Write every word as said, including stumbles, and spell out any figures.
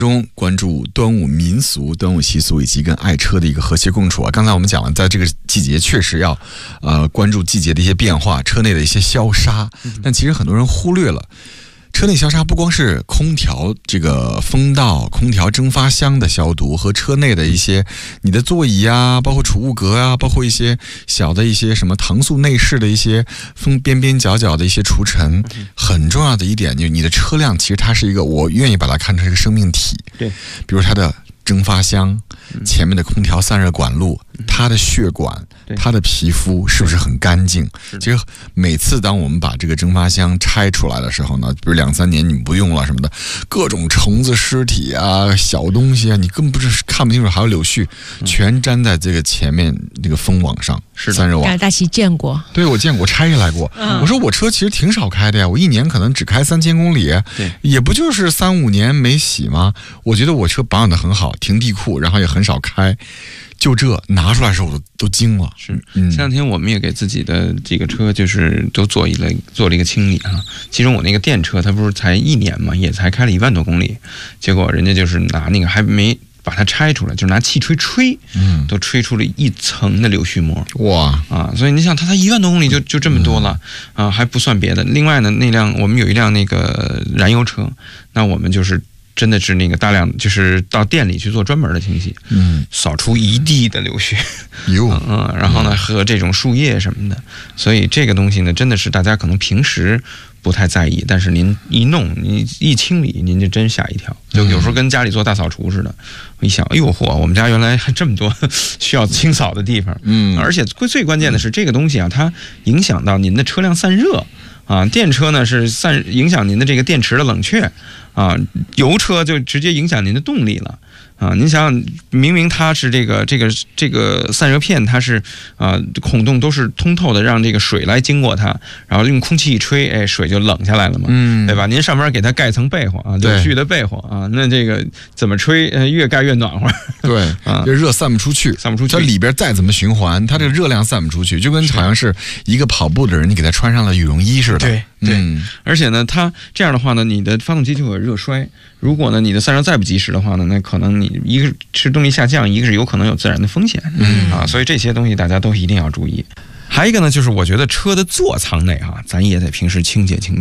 中关注端午民俗、端午习俗以及跟爱车的一个和谐共处啊。刚才我们讲了，在这个季节确实要呃关注季节的一些变化，车内的一些消杀，但其实很多人忽略了。车内消杀不光是空调这个风道、空调蒸发箱的消毒，和车内的一些你的座椅啊，包括储物格啊，包括一些小的一些什么搪塑内饰的一些风边边角角的一些除尘，很重要的一点就是你的车辆其实它是一个，我愿意把它看成一个生命体。 对， 比如它的蒸发箱、前面的空调散热管路、它的血管、它的皮肤是不是很干净？其实每次当我们把这个蒸发箱拆出来的时候呢，比如两三年你不用了什么的，各种虫子尸体啊、小东西啊，你根本不是看不清楚，还有柳絮，全粘在这个前面这个风网上， 是散热网。 大齐见过？ 对，我见过，拆下来过。嗯、我说我车其实挺少开的呀，我一年可能只开三千公里， 对， 也不就是三五年没洗吗？我觉得我车保养的很好，停地库，然后也很少开。就这拿出来的时候我都都惊了。 是，嗯，前两天我们也给自己的几个车就是都做一了做了一个清理啊。其中我那个电车它不是才一年嘛，也才开了一万多公里，结果人家就是拿那个还没把它拆出来，就是拿气吹吹，嗯，都吹出了一层的柳絮膜。哇啊！所以你想，它才一万多公里就就这么多了、嗯、啊，还不算别的。另外呢，那辆我们有一辆那个燃油车，那我们就是真的是那个大量，就是到店里去做专门的清洗，嗯，扫出一地的流血，有，嗯，然后呢和这种树叶什么的，所以这个东西呢，真的是大家可能平时不太在意，但是您一弄，你一清理，您就真吓一跳，就有时候跟家里做大扫除似的。我一想，哎呦嚯，我们家原来还这么多需要清扫的地方，嗯，而且最关键的是这个东西啊，它影响到您的车辆散热。啊，电车呢是散影响您的这个电池的冷却，啊，油车就直接影响您的动力了。啊，您想想，明明它是这个这个这个散热片，它是啊孔洞都是通透的，让这个水来经过它，然后用空气一吹，哎，水就冷下来了嘛，嗯，对吧？您上面给它盖层被窝啊，柳絮的被窝啊，那这个怎么吹，呃，越盖越暖和。对啊，这热散不出去，散不出去，它里边再怎么循环，它这个热量散不出去，就跟好像是一个跑步的人，你给他穿上了羽绒衣似的。对对、嗯，而且呢，它这样的话呢，你的发动机就会有热衰。如果呢你的散热再不及时的话呢，那可能你一个是动力下降，一个是有可能有自燃的风险，嗯啊，所以这些东西大家都一定要注意。还有一个呢，就是我觉得车的座舱内哈、啊，咱也得平时清洁清洁。